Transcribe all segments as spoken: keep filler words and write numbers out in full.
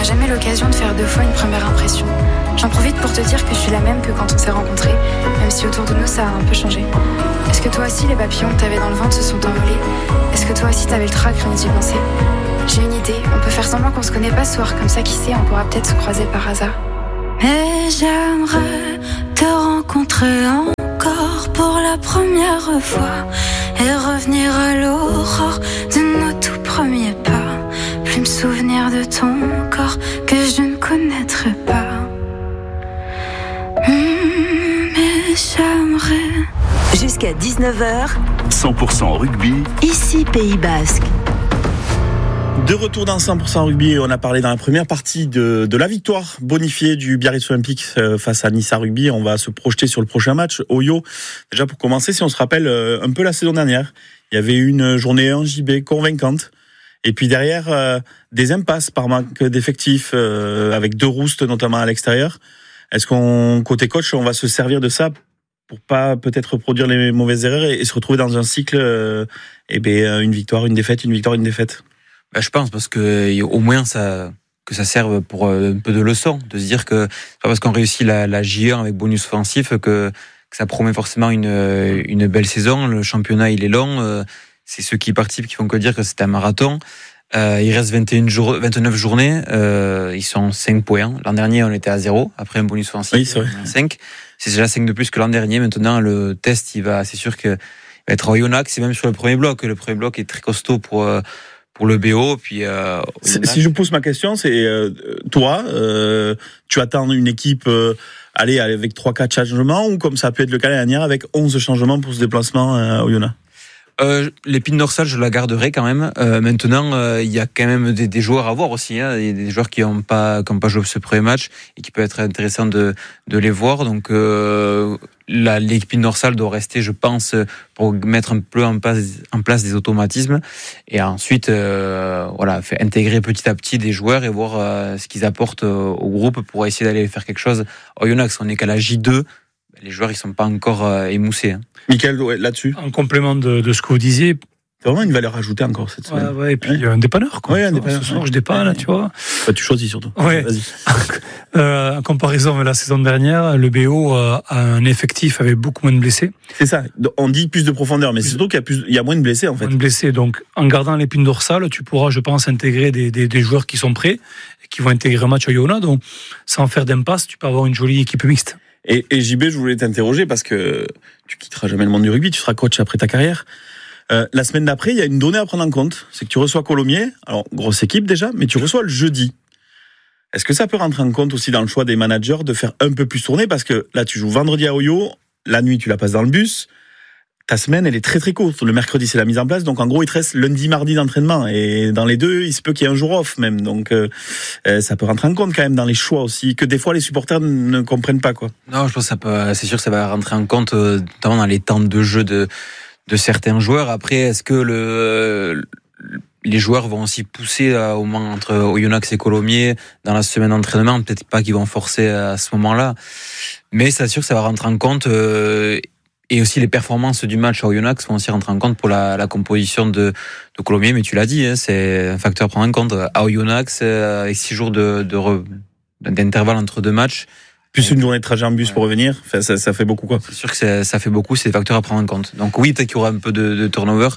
jamais l'occasion de faire deux fois une première impression. J'en profite pour te dire que je suis la même que quand on s'est rencontrés, même si autour de nous ça a un peu changé. Est-ce que toi aussi les papillons que t'avais dans le ventre se sont envolés? Est-ce que toi aussi t'avais le trac rien d'y penser? J'ai une idée, on peut faire semblant qu'on se connaît pas ce soir, comme ça qui sait, on pourra peut-être se croiser par hasard. Mais j'aimerais te rencontrer encore pour la première fois et revenir à l'aurore de nos tout premiers pas. Plus me souvenir de ton corps que je ne connaîtrai pas. Mmh, mais j'aimerais. Jusqu'à dix-neuf heures, cent pour cent rugby, ici Pays Basque. De retour dans cent pour cent rugby, on a parlé dans la première partie de, de la victoire bonifiée du Biarritz Olympique face à Nissa Rugby. On va se projeter sur le prochain match, Oyo. Déjà pour commencer, si on se rappelle un peu la saison dernière, il y avait une journée en J B convaincante. Et puis derrière, euh, des impasses par manque d'effectifs, euh, avec deux roustes notamment à l'extérieur. Est-ce qu'on, côté coach, on va se servir de ça pour pas peut-être reproduire les mauvaises erreurs et, et se retrouver dans un cycle, euh, et ben une victoire, une défaite, une victoire, une défaite? Ben, je pense parce que au moins ça que ça serve pour un peu de leçon, de se dire que c'est pas parce qu'on réussit la, la J un avec bonus offensif que, que ça promet forcément une une belle saison. Le championnat il est long, euh, c'est ceux qui participent qui font que dire que c'est un marathon. Euh, il reste vingt et une jours, vingt-neuf journées, euh, ils sont cinq points. L'an dernier on était à zéro après un bonus offensif. Oui, c'est vrai. cinq, c'est déjà cinq de plus que l'an dernier. Maintenant le test il va, c'est sûr que il va être au Yonax, c'est même sur le premier bloc. Le premier bloc est très costaud pour euh, pour le B O, puis euh, si je pose ma question, c'est euh, toi, euh, tu attends une équipe, euh, allez, avec trois quatre changements, ou comme ça a pu être le cas l'année dernière avec onze changements pour ce déplacement euh, au Yona? Euh, l'épine dorsale, je la garderai quand même. Euh, maintenant, euh, il y a quand même des, des joueurs à voir aussi. Hein. Il y a des joueurs qui n'ont pas, qui ont pas joué ce premier match et qui peut être intéressant de, de les voir. Donc, euh, la, l'épine dorsale doit rester, je pense, pour mettre un peu en place, en place des automatismes et ensuite, euh, voilà, faire intégrer petit à petit des joueurs et voir euh, ce qu'ils apportent au groupe pour essayer d'aller faire quelque chose. Au Yonax, on est qu'à la J deux. Les joueurs, ils sont pas encore euh, émoussés. Hein. Mickaël, ouais, là-dessus. En complément de, de ce que vous disiez. C'est vraiment une valeur ajoutée encore cette semaine. Ouais, ouais, et puis ouais. un dépanneur, quoi. Ouais, un dépanneur. Ce soir, ouais. je dépanne, ouais. tu vois. Bah, tu choisis surtout. Ouais. Vas-y. euh, en comparaison avec la saison dernière, le B O a un effectif avec beaucoup moins de blessés. C'est ça. On dit plus de profondeur, mais c'est surtout qu'il y a, plus, il y a moins de blessés, en fait. Moins de blessés. Donc, en gardant l'épine dorsale, tu pourras, je pense, intégrer des, des, des joueurs qui sont prêts et qui vont intégrer un match au Yona. Donc, sans faire d'impasse, tu peux avoir une jolie équipe mixte. Et, et J B, je voulais t'interroger parce que tu quitteras jamais le monde du rugby, tu seras coach après ta carrière. Euh, la semaine d'après, il y a une donnée à prendre en compte, c'est que tu reçois Colomiers, alors grosse équipe déjà, mais tu reçois le jeudi. Est-ce que ça peut rentrer en compte aussi dans le choix des managers de faire un peu plus tourner, parce que là tu joues vendredi à Oyo, la nuit tu la passes dans le bus, ta semaine elle est très très courte, le mercredi c'est la mise en place, donc en gros il te reste lundi, mardi d'entraînement, et dans les deux il se peut qu'il y ait un jour off même, donc euh, ça peut rentrer en compte quand même dans les choix aussi, que des fois les supporters ne comprennent pas, quoi. Non, je pense que ça peut, c'est sûr que ça va rentrer en compte, notamment dans les temps de jeu de de certains joueurs. Après, est-ce que le les joueurs vont aussi pousser au moment entre Oyonnax et Colomiers dans la semaine d'entraînement? Peut-être pas qu'ils vont forcer à ce moment-là, mais c'est sûr que ça va rentrer en compte. Euh, Et aussi les performances du match à Oyonnax vont aussi rentrer en compte pour la, la composition de, de Colomiers. Mais tu l'as dit, hein, c'est un facteur à prendre en compte. À Oyonnax, avec six jours de, de re, d'intervalle entre deux matchs. Plus une journée de trajet en bus ouais. pour revenir, enfin, ça, ça fait beaucoup, quoi. C'est sûr que ça, ça fait beaucoup, c'est des facteurs à prendre en compte. Donc oui, peut-être qu'il y aura un peu de, de turnover,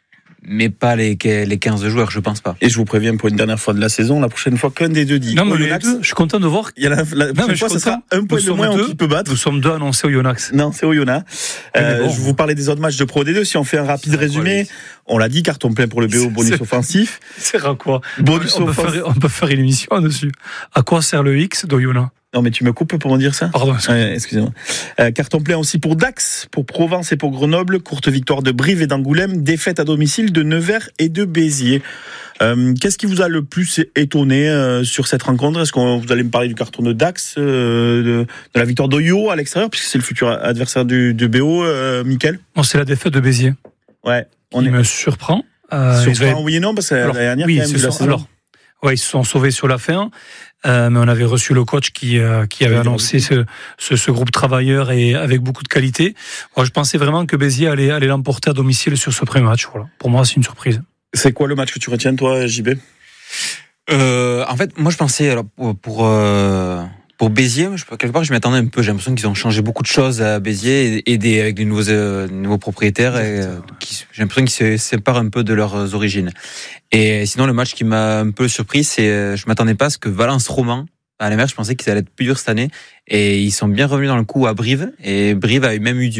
mais pas les, les quinze joueurs, je pense pas. Et je vous préviens pour une dernière fois de la saison, la prochaine fois qu'un des deux dit. Non, mais les deux, je suis content de voir. Il y a la, la prochaine fois, ça sera un point de moins qui peut battre. Nous sommes deux annoncés au Yonax. Non, c'est au Yona. Euh, bon. Je vous parlais des autres matchs de Pro D deux. Si on fait un rapide résumé, on l'a dit, carton plein pour le B O, bonus c'est, offensif. C'est à quoi? Bonus on, offensif. Peut faire, on peut faire une émission dessus. À quoi sert le X d'Oyona? Non, mais tu me coupes pour me dire ça? Pardon, excusez-moi. Ouais, excusez-moi. Euh, carton plein aussi pour Dax, pour Provence et pour Grenoble. Courte victoire de Brive et d'Angoulême. Défaite à domicile de Nevers et de Béziers. Euh, qu'est-ce qui vous a le plus étonné euh, sur cette rencontre? Est-ce que vous allez me parler du carton de Dax, euh, de, de la victoire d'Oyo à l'extérieur, puisque c'est le futur adversaire du, du B O, euh, Mickaël? Bon, c'est la défaite de Béziers. Ouais. On est... me surprend. Euh, surprend, avaient... oui et non, parce que alors, la dernière, oui, quand même, de la sont, alors, ouais, ils se sont sauvés sur la fin. Euh, mais on avait reçu le coach qui euh, qui avait annoncé ce, ce ce groupe travailleur et avec beaucoup de qualité. Moi, je pensais vraiment que Béziers allait allait l'emporter à domicile sur ce premier match. Voilà. Pour moi, c'est une surprise. C'est quoi le match que tu retiens, toi, J B? euh, En fait, moi je pensais alors pour pour, euh, pour Béziers, je, quelque part je m'y attendais un peu. J'ai l'impression qu'ils ont changé beaucoup de choses à Béziers et, et des, avec des nouveaux euh, nouveaux propriétaires. Et, euh, qui, j'ai l'impression qu'ils se séparent un peu de leurs origines. Et sinon le match qui m'a un peu surpris, c'est je m'attendais pas à ce que Valence Roman. À la mer, je pensais qu'ils allaient être plus durs cette année et ils sont bien revenus dans le coup à Brive et Brive a même eu du